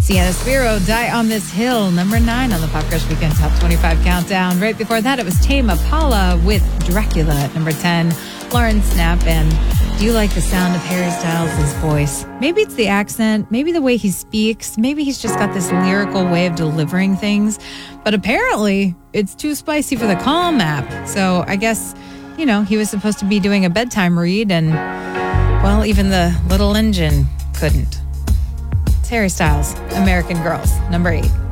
Sienna Spiro, Die on This Hill, number 9 on the Pop Crush Weekend Top 25 Countdown. Right before that, it was Tame Impala with Dracula at number 10. Lauren Snap and Do You Like the Sound of Harry Styles' voice? Maybe it's the accent, maybe the way he speaks, maybe he's just got this lyrical way of delivering things. But apparently, it's too spicy for the Calm app. So I guess, he was supposed to be doing a bedtime read and, well, even the little engine couldn't. It's Harry Styles, American Girls, number 8.